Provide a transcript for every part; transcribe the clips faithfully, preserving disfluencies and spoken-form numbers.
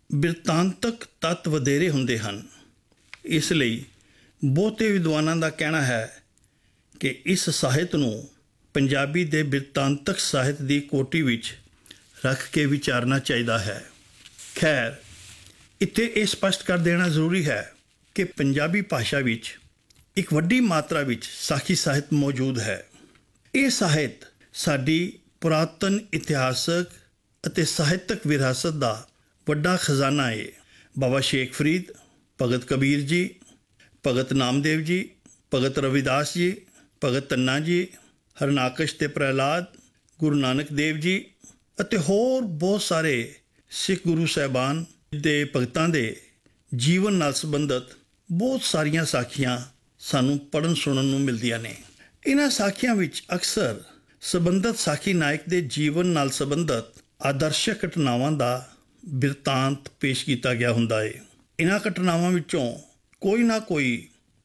ਬਿਰਤਾਂਤਕ ਤੱਤ ਵਧੇਰੇ ਹੁੰਦੇ ਹਨ। ਇਸ ਲਈ ਬਹੁਤੇ ਵਿਦਵਾਨਾਂ ਦਾ ਕਹਿਣਾ ਹੈ ਕਿ ਇਸ ਸਾਹਿਤ ਨੂੰ ਪੰਜਾਬੀ ਦੇ ਬਿਰਤਾਂਤਕ ਸਾਹਿਤ ਦੀ ਕੋਟੀ ਵਿੱਚ ਰੱਖ ਕੇ ਵਿਚਾਰਨਾ ਚਾਹੀਦਾ ਹੈ। ਖੈਰ, ਇੱਥੇ ਇਹ ਸਪਸ਼ਟ ਕਰ ਦੇਣਾ ਜ਼ਰੂਰੀ ਹੈ ਕਿ ਪੰਜਾਬੀ ਭਾਸ਼ਾ ਵਿੱਚ ਇੱਕ ਵੱਡੀ ਮਾਤਰਾ ਵਿੱਚ ਸਾਖੀ ਸਾਹਿਤ ਮੌਜੂਦ ਹੈ। ਇਹ ਸਾਹਿਤ ਸਾਡੀ ਪੁਰਾਤਨ ਇਤਿਹਾਸਕ ਅਤੇ ਸਾਹਿਤਕ ਵਿਰਾਸਤ ਦਾ ਵੱਡਾ ਖਜ਼ਾਨਾ ਹੈ। ਬਾਬਾ ਸ਼ੇਖ ਫਰੀਦ, ਭਗਤ ਕਬੀਰ ਜੀ, ਭਗਤ ਨਾਮਦੇਵ ਜੀ, ਭਗਤ ਰਵਿਦਾਸ ਜੀ, ਭਗਤ ਧੰਨਾ ਜੀ, ਹਰਨਾਕਸ਼ ਤੇ ਪ੍ਰਹਿਲਾਦ, ਗੁਰੂ ਨਾਨਕ ਦੇਵ ਜੀ ਅਤੇ ਹੋਰ ਬਹੁਤ ਸਾਰੇ ਸਿੱਖ ਗੁਰੂ ਸਾਹਿਬਾਨ ਦੇ ਭਗਤਾਂ ਦੇ ਜੀਵਨ ਨਾਲ ਸੰਬੰਧਿਤ ਬਹੁਤ ਸਾਰੀਆਂ ਸਾਖੀਆਂ ਸਾਨੂੰ ਪੜ੍ਹਨ ਸੁਣਨ ਨੂੰ ਮਿਲਦੀਆਂ ਨੇ। ਇਹਨਾਂ ਸਾਖੀਆਂ ਵਿੱਚ ਅਕਸਰ ਸੰਬੰਧਿਤ ਸਾਖੀ ਨਾਇਕ ਦੇ ਜੀਵਨ ਨਾਲ ਸੰਬੰਧਿਤ ਆਦਰਸ਼ਕ ਘਟਨਾਵਾਂ ਦਾ ਬਿਰਤਾਂਤ ਪੇਸ਼ ਕੀਤਾ ਗਿਆ ਹੁੰਦਾ ਹੈ। ਇਹਨਾਂ ਘਟਨਾਵਾਂ ਵਿੱਚੋਂ ਕੋਈ ਨਾ ਕੋਈ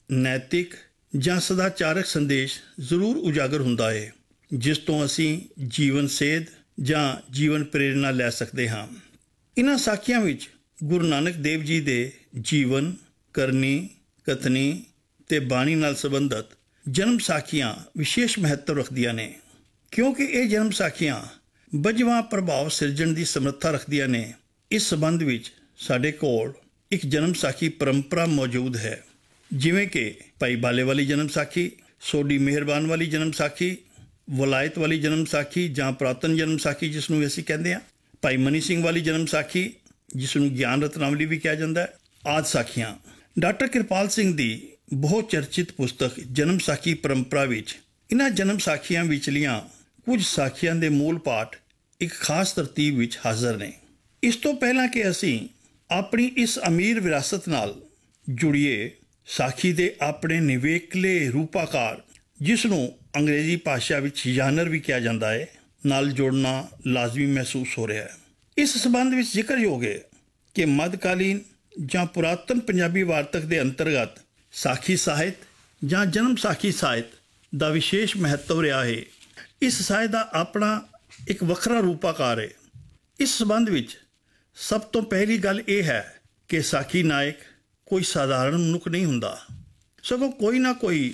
ਨੈਤਿਕ ਜਾਂ ਸਦਾਚਾਰਕ ਸੰਦੇਸ਼ ਜ਼ਰੂਰ ਉਜਾਗਰ ਹੁੰਦਾ ਹੈ, ਜਿਸ ਤੋਂ ਅਸੀਂ ਜੀਵਨ ਸੇਧ ਜਾਂ ਜੀਵਨ ਪ੍ਰੇਰਨਾ ਲੈ ਸਕਦੇ ਹਾਂ। ਇਹਨਾਂ ਸਾਖੀਆਂ ਵਿੱਚ ਗੁਰੂ ਨਾਨਕ ਦੇਵ ਜੀ ਦੇ ਜੀਵਨ, ਕਰਨੀ, ਕਥਨੀ ਤੇ ਬਾਣੀ ਨਾਲ ਸੰਬੰਧਿਤ ਜਨਮ ਸਾਖੀਆਂ ਵਿਸ਼ੇਸ਼ ਮਹੱਤਵ ਰੱਖਦੀਆਂ ਨੇ, ਕਿਉਂਕਿ ਇਹ ਜਨਮ ਸਾਖੀਆਂ ਬੱਝਵਾਂ ਪ੍ਰਭਾਵ ਸਿਰਜਣ ਦੀ ਸਮਰੱਥਾ ਰੱਖਦੀਆਂ ਨੇ। ਇਸ ਸੰਬੰਧ ਵਿੱਚ ਸਾਡੇ ਕੋਲ ਇੱਕ ਜਨਮ ਸਾਖੀ ਪਰੰਪਰਾ ਮੌਜੂਦ ਹੈ, ਜਿਵੇਂ ਕਿ ਭਾਈ ਬਾਲੇ ਵਾਲੀ ਜਨਮ ਸਾਖੀ, ਸੋਢੀ ਮਿਹਰਬਾਨ ਵਾਲੀ ਜਨਮ ਸਾਖੀ, ਵਲਾਇਤ ਵਾਲੀ ਜਨਮ ਸਾਖੀ ਜਾਂ ਪੁਰਾਤਨ ਜਨਮ ਸਾਖੀ ਜਿਸ ਨੂੰ ਅਸੀਂ ਕਹਿੰਦੇ ਹਾਂ, ਭਾਈ ਮਨੀ ਸਿੰਘ ਵਾਲੀ ਜਨਮ ਸਾਖੀ ਜਿਸ ਨੂੰ ਗਿਆਨ ਰਤਨਾਵਲੀ ਵੀ ਕਿਹਾ ਜਾਂਦਾ ਹੈ, ਆਦਿ ਸਾਖੀਆਂ। ਡਾਕਟਰ ਕਿਰਪਾਲ ਸਿੰਘ ਦੀ ਬਹੁਤ ਚਰਚਿਤ ਪੁਸਤਕ ਜਨਮ ਸਾਖੀ ਪਰੰਪਰਾ ਵਿੱਚ ਇਹਨਾਂ ਜਨਮ ਸਾਖੀਆਂ ਵਿਚਲੀਆਂ ਕੁਝ ਸਾਖੀਆਂ ਦੇ ਮੂਲ ਪਾਠ ਇੱਕ ਖਾਸ ਤਰਤੀਬ ਵਿੱਚ ਹਾਜ਼ਰ ਨੇ। ਇਸ ਤੋਂ ਪਹਿਲਾਂ ਕਿ ਅਸੀਂ ਆਪਣੀ ਇਸ ਅਮੀਰ ਵਿਰਾਸਤ ਨਾਲ ਜੁੜੀਏ, ਸਾਖੀ ਦੇ ਆਪਣੇ ਨਿਵੇਕਲੇ ਰੂਪਾਕਾਰ, ਜਿਸ ਨੂੰ ਅੰਗਰੇਜ਼ੀ ਭਾਸ਼ਾ ਵਿੱਚ ਜਾਨਰ ਵੀ ਕਿਹਾ ਜਾਂਦਾ ਹੈ, ਨਾਲ ਜੋੜਨਾ ਲਾਜ਼ਮੀ ਮਹਿਸੂਸ ਹੋ ਰਿਹਾ ਹੈ। ਇਸ ਸੰਬੰਧ ਵਿੱਚ ਜ਼ਿਕਰਯੋਗ ਹੈ ਕਿ ਮੱਧਕਾਲੀਨ ਜਾਂ ਪੁਰਾਤਨ ਪੰਜਾਬੀ ਵਾਰਤਕ ਦੇ ਅੰਤਰਗਤ ਸਾਖੀ ਸਾਹਿਤ ਜਾਂ ਜਨਮ ਸਾਖੀ ਸਾਹਿਤ ਦਾ ਵਿਸ਼ੇਸ਼ ਮਹੱਤਵ ਰਿਹਾ ਹੈ। ਇਸ ਸਾਹਿਤ ਦਾ ਆਪਣਾ ਇੱਕ ਵੱਖਰਾ ਰੂਪਾਕਾਰ ਹੈ। ਇਸ ਸੰਬੰਧ ਵਿੱਚ ਸਭ ਤੋਂ ਪਹਿਲੀ ਗੱਲ ਇਹ ਹੈ ਕਿ ਸਾਖੀ ਨਾਇਕ ਕੋਈ ਸਾਧਾਰਨ ਮਨੁੱਖ ਨਹੀਂ ਹੁੰਦਾ, ਸਗੋਂ ਕੋਈ ਨਾ ਕੋਈ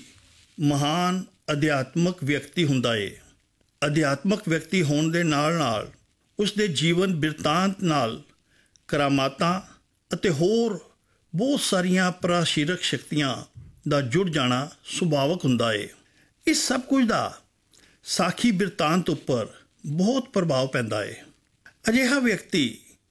ਮਹਾਨ ਅਧਿਆਤਮਕ ਵਿਅਕਤੀ ਹੁੰਦਾ ਹੈ। ਅਧਿਆਤਮਕ ਵਿਅਕਤੀ ਹੋਣ ਦੇ ਨਾਲ ਨਾਲ ਉਸ ਦੇ ਜੀਵਨ ਬਿਰਤਾਂਤ ਨਾਲ ਕਰਾਮਾਤਾਂ ਅਤੇ ਹੋਰ ਬਹੁਤ ਸਾਰੀਆਂ ਪ੍ਰਾਸ਼ੀਰਕ ਸ਼ਕਤੀਆਂ ਦਾ ਜੁੜ ਜਾਣਾ ਸੁਭਾਵਕ ਹੁੰਦਾ ਹੈ। ਇਸ ਸਭ ਕੁਝ ਦਾ ਸਾਖੀ ਬਿਰਤਾਂਤ ਉੱਪਰ ਬਹੁਤ ਪ੍ਰਭਾਵ ਪੈਂਦਾ ਹੈ। ਅਜਿਹਾ ਵਿਅਕਤੀ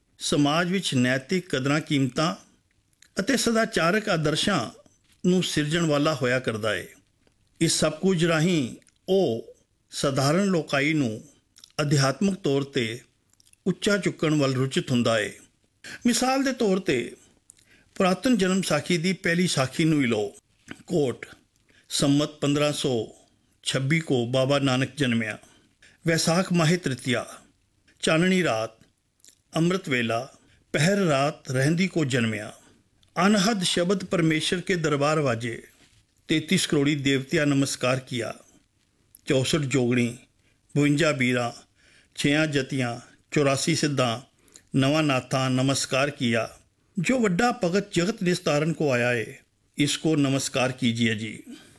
ਸਮਾਜ ਵਿੱਚ ਨੈਤਿਕ ਕਦਰਾਂ ਕੀਮਤਾਂ ਅਤੇ ਸਦਾਚਾਰਕ ਆਦਰਸ਼ਾਂ ਨੂੰ ਸਿਰਜਣ ਵਾਲਾ ਹੋਇਆ ਕਰਦਾ ਹੈ। ਇਸ ਸਭ ਕੁਝ ਰਾਹੀਂ ਉਹ ਸਧਾਰਨ ਲੋਕਾਈ ਨੂੰ ਅਧਿਆਤਮਕ ਤੌਰ 'ਤੇ ਉੱਚਾ ਚੁੱਕਣ ਵੱਲ ਰੁਚਿਤ ਹੁੰਦਾ ਹੈ। ਮਿਸਾਲ ਦੇ ਤੌਰ 'ਤੇ ਪੁਰਾਤਨ ਜਨਮ ਸਾਖੀ ਦੀ ਪਹਿਲੀ ਸਾਖੀ ਨੂੰ ਹੀ ਲਓ। ਕੋਟ ਸੰਮਤ ਪੰਦਰਾਂ ਸੌ ਛੱਬੀ ਕੋ ਬਾਬਾ ਨਾਨਕ ਜਨਮਿਆ। ਵੈਸਾਖ ਮਾਹੇ ਤ੍ਰਿਤੀਆ, ਚਾਨਣੀ ਰਾਤ, ਅੰਮ੍ਰਿਤ ਵੇਲਾ, ਪਹਿਰ ਰਾਤ ਰਹਿੰਦੀ ਕੋ ਜਨਮਿਆ। ਅਨਹਦ ਸ਼ਬਦ ਪਰਮੇਸ਼ਰ ਕੇ ਦਰਬਾਰ ਵਾਜੇ, ਤैंतीस ਕਰੋੜੀ ਦੇਵਤਿਆਂ ਨਮਸਕਾਰ ਕੀਆ। ਚੌਸਠ ਜੋਗਣੀ, ਬਵੰਜਾ ਬੀਰਾਂ, ਛਿਆਂ ਜਤੀਆਂ, ਚੌਰਾਸੀ ਸਿੱਧਾਂ, ਨਵਾਂ ਨਾਥਾਂ ਨਮਸਕਾਰ ਕੀਆ। ਜੋ ਵੱਡਾ ਭਗਤ ਜਗਤ ਨਿਸਤਾਰਨ ਕੋ ਆਇਆ ਹੈ, ਇਸ ਕੋ ਨਮਸਕਾਰ ਕੀਜੀਏ ਜੀ।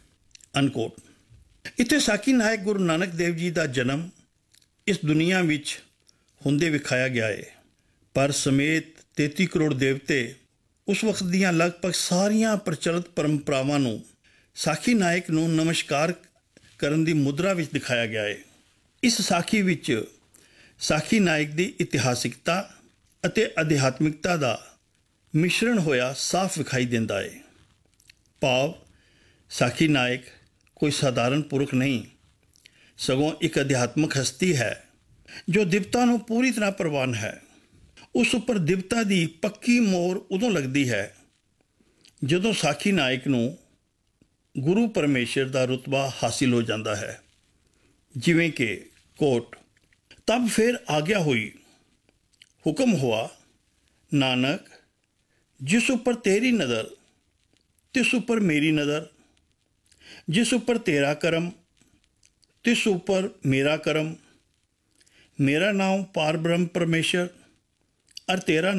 ਅਨਕੋਟ। ਇੱਥੇ ਸਾਖੀ ਨਾਇਕ ਗੁਰੂ ਨਾਨਕ ਦੇਵ ਜੀ ਦਾ ਜਨਮ ਇਸ ਦੁਨੀਆ ਵਿੱਚ ਹੁੰਦੇ ਵਿਖਾਇਆ ਗਿਆ ਹੈ, ਪਰ ਸਮੇਤ ਤੇਤੀ ਕਰੋੜ ਦੇਵਤੇ ਉਸ ਵਕਤ ਦੀਆਂ ਲਗਭਗ ਸਾਰੀਆਂ ਪ੍ਰਚਲਿਤ ਪਰੰਪਰਾਵਾਂ ਨੂੰ ਸਾਖੀ ਨਾਇਕ ਨੂੰ ਨਮਸਕਾਰ ਕਰਨ ਦੀ ਮੁਦਰਾ ਵਿੱਚ ਦਿਖਾਇਆ ਗਿਆ ਹੈ। ਇਸ ਸਾਖੀ ਵਿੱਚ ਸਾਖੀ ਨਾਇਕ ਦੀ ਇਤਿਹਾਸਿਕਤਾ ਅਤੇ ਅਧਿਆਤਮਿਕਤਾ ਦਾ ਮਿਸ਼ਰਣ ਹੋਇਆ ਸਾਫ਼ ਵਿਖਾਈ ਦਿੰਦਾ ਹੈ। ਭਾਵ ਸਾਖੀ ਨਾਇਕ ਕੋਈ ਸਾਧਾਰਨ ਪੁਰਖ ਨਹੀਂ, ਸਗੋਂ ਇੱਕ ਅਧਿਆਤਮਕ ਹਸਤੀ ਹੈ ਜੋ ਦਿਵਤਾ ਨੂੰ ਪੂਰੀ ਤਰ੍ਹਾਂ ਪ੍ਰਵਾਨ ਹੈ। ਉਸ ਉੱਪਰ ਦਿਵਤਾ ਦੀ ਪੱਕੀ ਮੋਹਰ ਉਦੋਂ ਲੱਗਦੀ ਹੈ ਜਦੋਂ ਸਾਖੀ ਨਾਇਕ ਨੂੰ ਗੁਰੂ ਪਰਮੇਸ਼ਰ ਦਾ ਰੁਤਬਾ ਹਾਸਿਲ ਹੋ ਜਾਂਦਾ ਹੈ। ਜਿਵੇਂ ਕਿ ਕੋਟ, ਤਬ ਫਿਰ ਆਗਿਆ ਹੋਈ, ਹੁਕਮ ਹੁਆ ਨਾਨਕ, ਜਿਸ ਉੱਪਰ ਤੇਰੀ ਨਜ਼ਰ ਤਿਸ ਉੱਪਰ ਮੇਰੀ ਨਜ਼ਰ, ਜਿਸ ਉੱਪਰ ਤੇਰਾ ਕਰਮ ਤਿਸ ਉੱਪਰ ਮੇਰਾ ਕਰਮ। ਮੇਰਾ ਨਾਮ ਪਾਰ ਬ੍ਰਹਮ ਪਰਮੇਸ਼ਰ ਔਰ ਤੇਰਾ